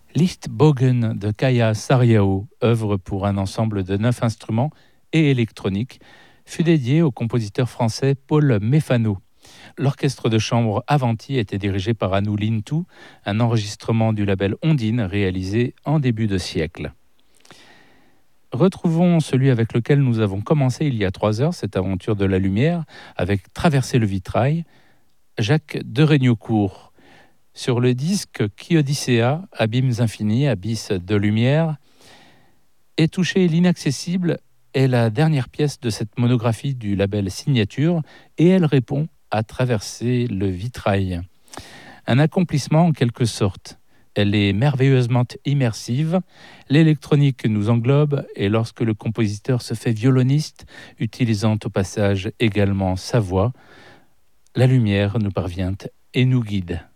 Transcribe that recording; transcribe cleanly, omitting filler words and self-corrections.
Lichtbogen de Kaya Sariao, œuvre pour un ensemble de 9 instruments et électronique, fut dédié au compositeur français Paul Méfano. L'orchestre de chambre Avanti était dirigé par Anou Lintou, un enregistrement du label Ondine réalisé en début de siècle. Retrouvons celui avec lequel nous avons commencé il y a 3 heures cette aventure de la lumière, avec Traverser le vitrail, Jacques de Regnocourt. Sur le disque Qui Odyssea, Abîmes infinis, Abysse de lumière, Et toucher l'inaccessible est la dernière pièce de cette monographie du label Signature, et elle répond à Traverser le vitrail. Un accomplissement en quelque sorte. Elle est merveilleusement immersive, l'électronique nous englobe, et lorsque le compositeur se fait violoniste, utilisant au passage également sa voix, la lumière nous parvient et nous guide.